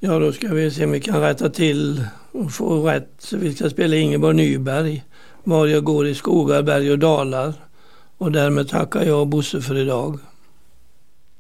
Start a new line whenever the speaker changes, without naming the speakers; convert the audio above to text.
Ja, då ska vi se om vi kan rätta till och få rätt. Vi ska spela Ingeborg Nyberg, Var jag går i skogar, berg och dalar. Och därmed tackar jag Bosse för idag.